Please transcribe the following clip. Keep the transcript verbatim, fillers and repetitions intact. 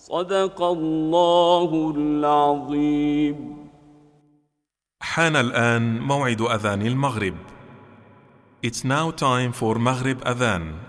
صدق الله العظيم. حان الآن موعد أذان المغرب. It's now time for Maghrib Adhan.